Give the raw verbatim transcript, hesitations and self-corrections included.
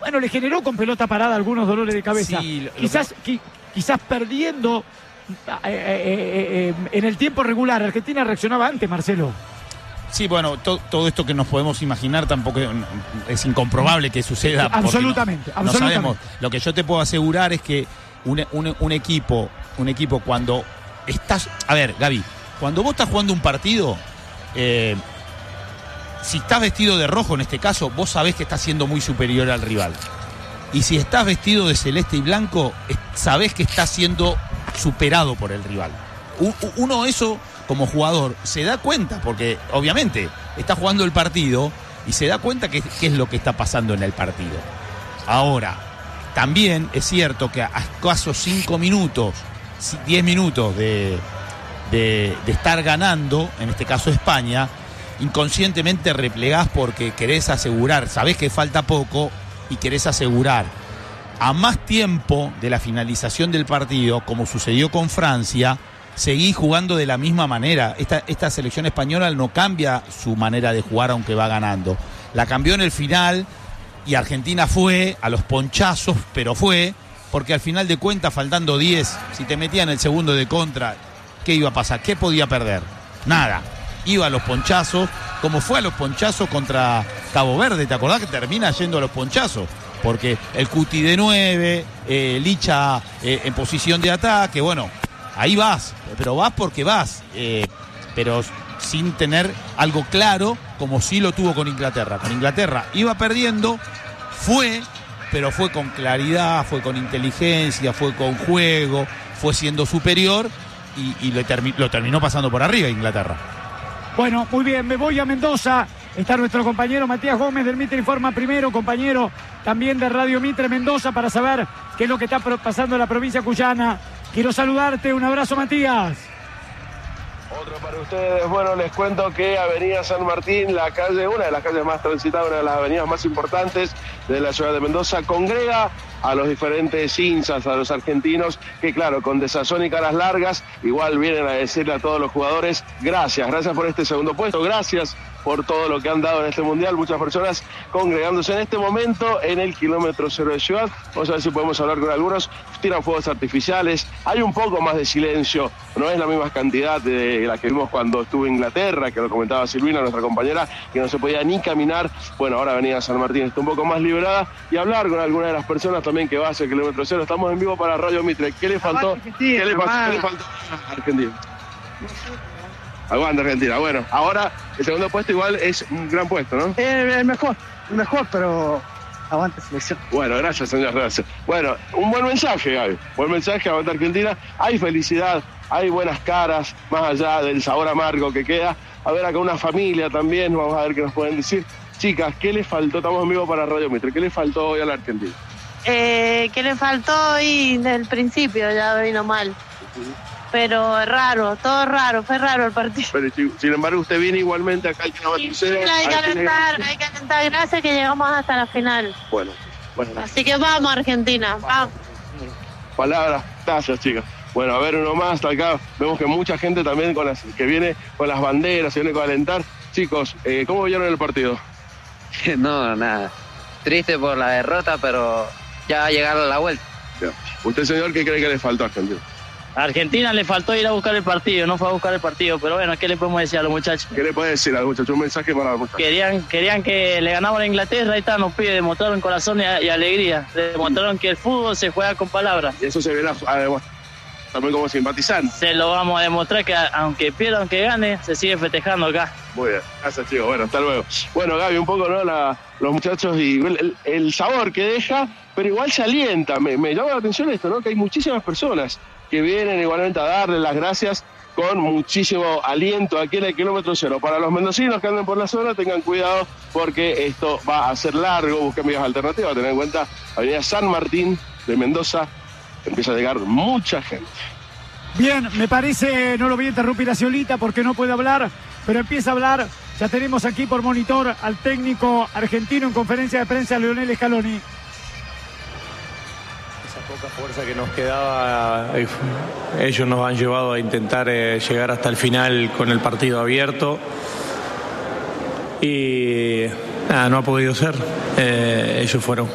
bueno, le generó con pelota parada algunos dolores de cabeza. Sí, lo, quizás, lo que... qui, quizás perdiendo eh, eh, eh, en el tiempo regular. Argentina reaccionaba antes, Marcelo. Sí, bueno, to, todo esto que nos podemos imaginar tampoco es, es incomprobable que suceda. Absolutamente, no, absolutamente. No sabemos. Lo que yo te puedo asegurar es que un, un, un equipo, un equipo cuando estás... A ver, Gaby, cuando vos estás jugando un partido, eh, si estás vestido de rojo en este caso, vos sabés que estás siendo muy superior al rival. Y si estás vestido de celeste y blanco, sabés que estás siendo superado por el rival. Uno eso... como jugador, se da cuenta, porque obviamente está jugando el partido y se da cuenta que, que es lo que está pasando en el partido. Ahora, también es cierto que a escasos cinco minutos, diez minutos de, de, de estar ganando, en este caso España, inconscientemente replegás porque querés asegurar, sabés que falta poco y querés asegurar. A más tiempo de la finalización del partido, como sucedió con Francia, seguí jugando de la misma manera. Esta, esta selección española no cambia su manera de jugar aunque va ganando. La cambió en el final y Argentina fue a los ponchazos, pero fue porque al final de cuentas, faltando diez, si te metían el segundo de contra, ¿qué iba a pasar? ¿Qué podía perder? Nada. Iba a los ponchazos, como fue a los ponchazos contra Cabo Verde. ¿Te acordás que termina yendo a los ponchazos? Porque el Cuti de nueve, eh, Licha eh, en posición de ataque, bueno... Ahí vas, pero vas porque vas, eh, pero sin tener algo claro, como sí lo tuvo con Inglaterra. Con Inglaterra iba perdiendo, fue, pero fue con claridad, fue con inteligencia, fue con juego, fue siendo superior y, y lo, termi lo terminó pasando por arriba Inglaterra. Bueno, muy bien, me voy a Mendoza. Está nuestro compañero Matías Gómez del Mitre Informa Primero, compañero también de Radio Mitre Mendoza, para saber qué es lo que está pasando en la provincia cuyana. Quiero saludarte, un abrazo, Matías. Otro para ustedes. Bueno, les cuento que Avenida San Martín, la calle, una de las calles más transitadas, una de las avenidas más importantes de la ciudad de Mendoza, congrega a los diferentes hinchas, a los argentinos, que claro, con desazón y caras largas, igual vienen a decirle a todos los jugadores, gracias, gracias por este segundo puesto, gracias por todo lo que han dado en este mundial. Muchas personas congregándose en este momento en el kilómetro cero de Ciudad. Vamos a ver si podemos hablar con algunos. Tiran fuegos artificiales, hay un poco más de silencio, no es la misma cantidad de la que vimos cuando estuvo en Inglaterra, que lo comentaba Silvina, nuestra compañera, que no se podía ni caminar. Bueno, ahora Avenida San Martín está un poco más liberada, y hablar con alguna de las personas también que va hacia el kilómetro cero. Estamos en vivo para Radio Mitre. ¿Qué le faltó? ¿Qué le faltó, ¿Qué le faltó a Argentina? Aguanta Argentina. Bueno, ahora el segundo puesto igual es un gran puesto, ¿no? Eh, el mejor, el mejor, pero aguanta selección. Bueno, gracias, señor, gracias. Bueno, un buen mensaje, Gaby. Buen mensaje, aguanta Argentina. Hay felicidad, hay buenas caras, más allá del sabor amargo que queda. A ver, acá una familia también, vamos a ver qué nos pueden decir. Chicas, ¿qué les faltó? Estamos en vivo para Radio Mitre. ¿Qué les faltó hoy a la Argentina? Eh, ¿Qué le faltó hoy del principio? Ya vino mal. Uh-huh. Pero es raro, todo raro, fue raro el partido. Pero sin embargo usted viene igualmente acá al kilómetro cero. Sí, hay que alentar, hay que alentar, gracias que llegamos hasta la final. Bueno, bueno. Así que vamos Argentina, vamos. Palabras, gracias chicas. Bueno, a ver uno más, acá vemos que mucha gente también con las, que viene con las banderas, se viene con alentar. Chicos, eh, ¿cómo vieron el partido? No, nada, triste por la derrota, pero ya va a llegar a la vuelta. Ya. ¿Usted, señor, qué cree que le faltó a Argentina? A Argentina le faltó ir a buscar el partido, no fue a buscar el partido, pero bueno, ¿qué le podemos decir a los muchachos? ¿Qué le puede decir a los muchachos? Un mensaje para los muchachos. Querían, querían que le ganamos a Inglaterra, ahí están los pibes, demostraron corazón y, y alegría, demostraron que el fútbol se juega con palabras. Y eso se viene a, a demostrar también como simpatizante. Se lo vamos a demostrar que aunque pierda, aunque gane, se sigue festejando acá. Muy bien, gracias chicos, bueno, hasta luego. Bueno, Gaby, un poco, ¿no? La, los muchachos y el, el sabor que deja, pero igual se alienta. Me, me llama la atención esto, ¿no? Que hay muchísimas personas que vienen igualmente a darle las gracias con muchísimo aliento aquí en el kilómetro cero. Para los mendocinos que anden por la zona, tengan cuidado porque esto va a ser largo, busquen vías alternativas, tener en cuenta Avenida San Martín de Mendoza, empieza a llegar mucha gente. Bien, me parece, no lo voy a interrumpir a Ciolita porque no puede hablar, pero empieza a hablar. Ya tenemos aquí por monitor al técnico argentino en conferencia de prensa, Lionel Scaloni. Poca fuerza que nos quedaba, ellos nos han llevado a intentar eh, llegar hasta el final con el partido abierto y nada, no ha podido ser. Eh, ellos fueron